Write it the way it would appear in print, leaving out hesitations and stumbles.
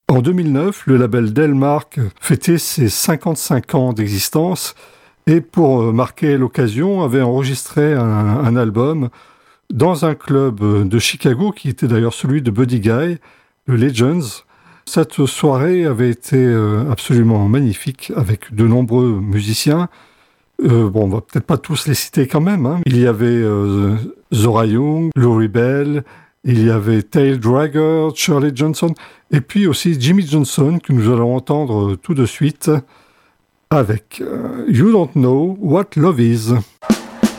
En 2009, le label Delmark fêtait ses 55 ans d'existence et pour marquer l'occasion, avait enregistré un album dans un club de Chicago qui était d'ailleurs celui de Buddy Guy, le Legends. Cette soirée avait été absolument magnifique avec de nombreux musiciens. On va peut-être pas tous les citer quand même, hein. Il y avait Zora Young, Laurie Bell, il y avait Tail Dragger, Shirley Johnson, et puis aussi Jimmy Johnson, que nous allons entendre tout de suite avec You Don't Know What Love Is.